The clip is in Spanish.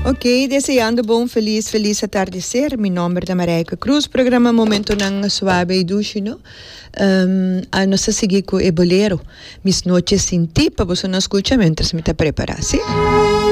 Ok, deseando bom, feliz atardecer. Mi nombre es Marijke Cruz, programa Momento Nang Suave y Dushi, ¿no? A nossa seguir com o bolero. Mis noches sin ti, para você não escutar mientras me te prepara, ¿sí?